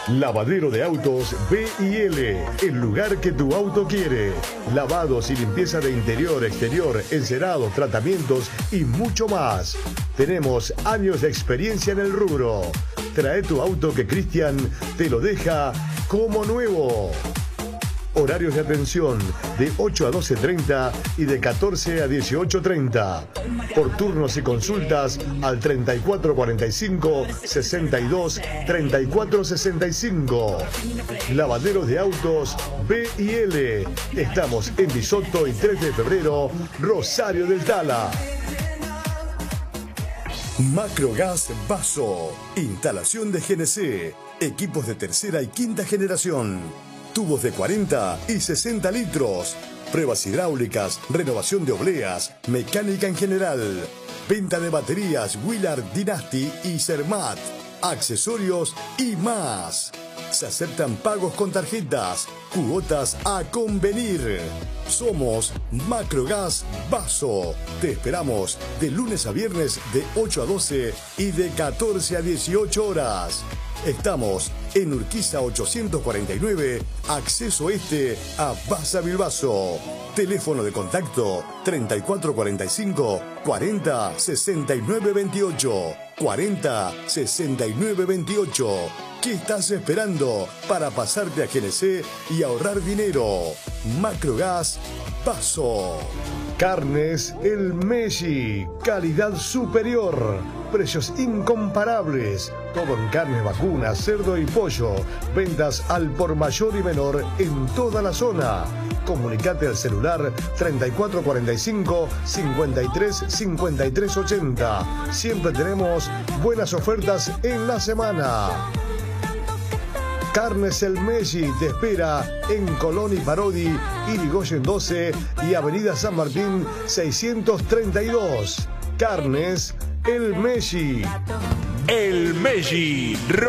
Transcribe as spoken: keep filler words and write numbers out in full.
Lavadero de autos B y L, el lugar que tu auto quiere. Lavados y limpieza de interior, exterior, encerados, tratamientos y mucho más. Tenemos años de experiencia en el rubro. Trae tu auto que Cristian te lo deja como nuevo. Horarios de atención de ocho a doce treinta y de catorce a dieciocho treinta. Por turnos y consultas al treinta y cuatro cuarenta y cinco, sesenta y dos, treinta y cuatro sesenta y cinco. Lavaderos de autos B y L. Estamos en Bisoto y tres de febrero, Rosario del Tala. Macrogas Vaso. Instalación de G N C. Equipos de tercera y quinta generación. Tubos de cuarenta y sesenta litros. Pruebas hidráulicas, renovación de obleas, mecánica en general. Venta de baterías Willard Dynasty y Zermatt. Accesorios y más. Se aceptan pagos con tarjetas, cuotas a convenir. Somos Macrogas Vaso. Te esperamos de lunes a viernes de ocho a doce y de catorce a dieciocho horas. Estamos en Urquiza ochocientos cuarenta y nueve, acceso este a Baza Bilbaso. Teléfono de contacto treinta y cuatro cuarenta y cinco, cuarenta, sesenta y nueve veintiocho. cuarenta, sesenta y nueve veintiocho. ¿Qué estás esperando para pasarte a G N C y ahorrar dinero? Macrogas Vaso. Carnes El Messi, calidad superior, precios incomparables, todo en carnes vacunas, cerdo y pollo, ventas al por mayor y menor en toda la zona. Comunicate al celular treinta y cuatro cuarenta y cinco, cincuenta y tres, cincuenta y tres ochenta. Siempre tenemos buenas ofertas en la semana. Carnes El Messi te espera en Colón y Parodi, Irigoyen doce y Avenida San Martín seiscientos treinta y dos. Carnes El Messi. El Messi.